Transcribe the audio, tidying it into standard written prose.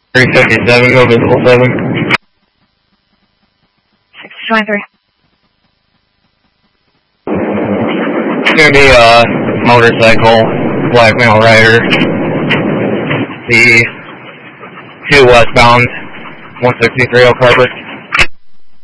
357, go visible 7. 623. It's going to be a motorcycle, black male rider. The 2 westbound, 163 Oak Harbor.